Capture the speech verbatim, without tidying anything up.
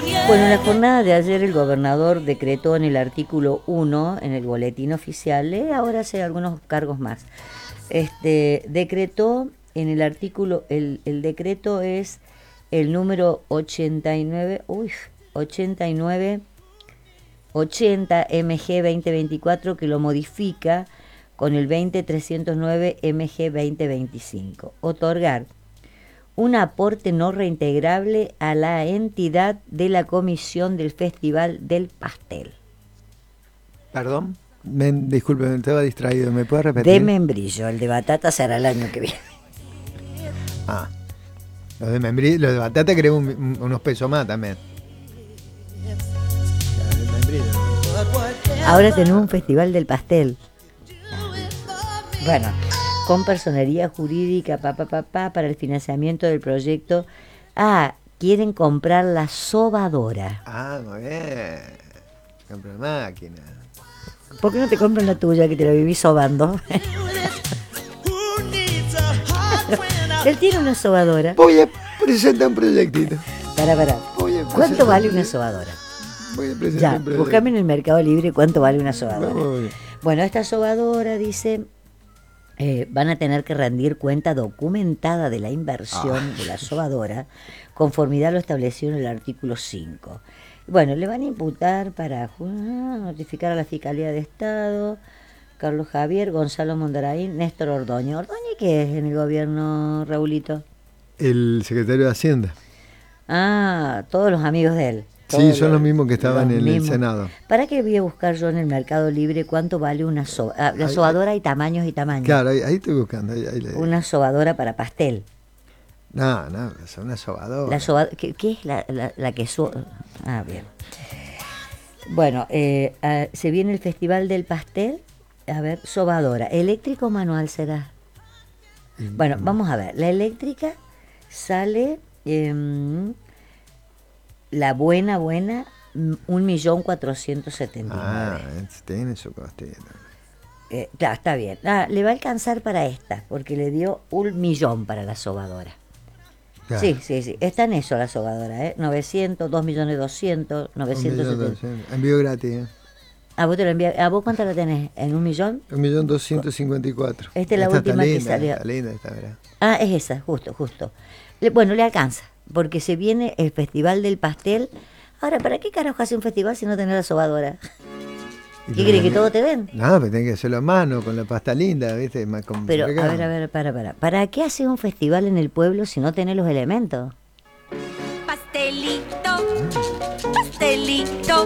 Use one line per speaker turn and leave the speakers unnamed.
Bueno, en la jornada de ayer el gobernador decretó en el artículo uno, en el boletín oficial, lee ahora hace algunos cargos más, este, decretó en el artículo, el, el decreto es el número ochenta y nueve, uy, ochenta y nueve, ochenta M G veinte veinticuatro, que lo modifica con el veinte trescientos nueve M G veinte veinticinco. Otorgar un aporte no reintegrable a la entidad de la comisión del Festival del Pastel.
¿Perdón? Me, disculpe, me estaba distraído. ¿Me puede repetir?
De membrillo, el de batata será el año que viene.
Ah, los de membrillo, los de batata creo un, un, unos pesos más también.
Ahora tenemos un Festival del Pastel. Bueno, con personería jurídica, papá, papá, pa, para el financiamiento del proyecto. Ah, quieren comprar la sobadora.
Ah, muy bien. Compra máquina.
¿Por qué no te compran la tuya, que te la viví sobando? Él tiene una sobadora.
Voy a presentar un proyectito.
Para, para. ¿Cuánto vale una sobadora?
Voy a presentar
Ya,
un proyecto.
buscame en el Mercado Libre cuánto vale una sobadora.
Vamos.
Bueno, esta sobadora dice... Eh, van a tener que rendir cuenta documentada de la inversión
Ah.
de la sobadora, conformidad a lo establecido en el artículo cinco. Bueno, le van a imputar para ah, notificar a la Fiscalía de Estado, Carlos Javier, Gonzalo Mondaraín, Néstor Ordóñez. ¿Ordóñez qué es en el gobierno, Raulito?
El secretario de Hacienda.
Ah, todos los amigos de él.
Sí, son los mismos que estaban en el Senado.
¿Para qué voy a buscar yo en el Mercado Libre cuánto vale una sobadora? Ah, la
Ahí-
sobadora hay tamaños y tamaños.
Claro, ahí, ahí estoy buscando. Ahí, ahí le-
Una sobadora para pastel.
No, no, es una sobadora.
La soba- ¿qué, qué es la, la, la que so Ah, bien. Bueno, eh, ah, se viene el Festival del Pastel. A ver, sobadora. ¿Eléctrica o manual será?
Y-
Bueno, vamos a ver. La eléctrica sale... em, la buena, buena, mm, un millón cuatrocientos setenta y
Ah,
nueve.
es- tiene su costilla.
Eh, claro, está bien. Ah, le va a alcanzar para esta, porque le dio un millón para la sobadora.
Claro.
Sí, sí, sí. Está en eso la sobadora, ¿eh? novecientos, dos millones doscientos, novecientos
Un millón
setenta.
doscientos. Envío gratis, ¿eh?
¿A vos te lo envía? ¿A vos cuánto la tenés? ¿En un millón?
Un millón doscientos cincuenta y cuatro.
Esta es la
Esta
última
está
que
linda,
salió.
Está linda esta, ¿verdad?
Ah, es esa, justo, justo. Le- bueno, le alcanza, porque se viene el Festival del Pastel. Ahora, ¿para qué carajo hace un festival si no tenés la sobadora?
Y
¿Qué
pero
crees, que
la-
todo te ven?
No, pero tenés que hacerlo a mano, con la pasta linda, ¿viste? Más con-
Pero, a
pegado.
ver, a ver, para, para. ¿Para qué haces un festival en el pueblo si no tenés los elementos?
Pastelito, pastelito,